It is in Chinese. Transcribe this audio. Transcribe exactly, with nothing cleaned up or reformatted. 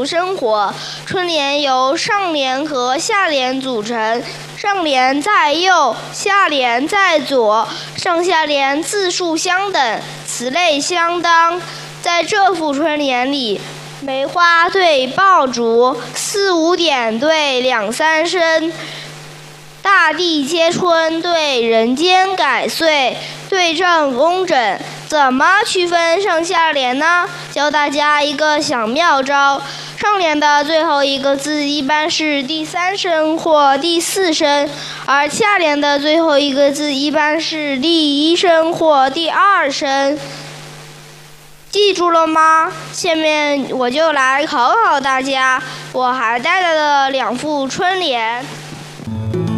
福生活。春联由上联和下联组成，上联在右，下联在左，上下联字数相等，词类相当。在这副春联里，梅花对爆竹，四五点对两三声，大地接春对人间改岁，对仗工整。怎么区分上下联呢？教大家一个小妙招。上联的最后一个字一般是第三声或第四声，而下联的最后一个字一般是第一声或第二声。记住了吗？下面我就来考考大家，我还带来了两副春联。